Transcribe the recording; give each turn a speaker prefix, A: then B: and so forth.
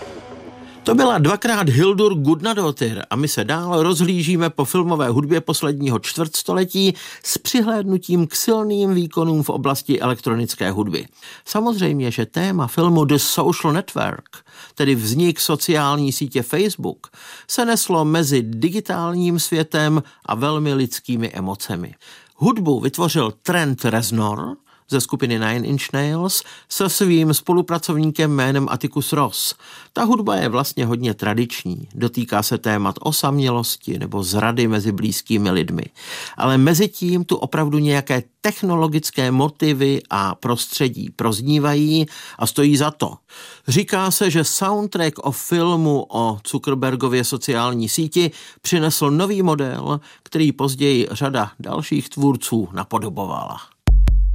A: To byla dvakrát Hildur Gudnadóttir a my se dál rozhlížíme po filmové hudbě posledního čtvrtstoletí s přihlédnutím k silným výkonům v oblasti elektronické hudby. Samozřejmě, že téma filmu The Social Network, tedy vznik sociální sítě Facebook, se neslo mezi digitálním světem a velmi lidskými emocemi. Hudbu vytvořil Trent Reznor ze skupiny Nine Inch Nails se svým spolupracovníkem jménem Atticus Ross. Ta hudba je vlastně hodně tradiční, dotýká se témat osamělosti nebo zrady mezi blízkými lidmi. Ale mezi tím tu opravdu nějaké technologické motivy a prostředí proznívají a stojí za to. Říká se, že soundtrack o filmu o Zuckerbergově sociální síti přinesl nový model, který později řada dalších tvůrců napodobovala.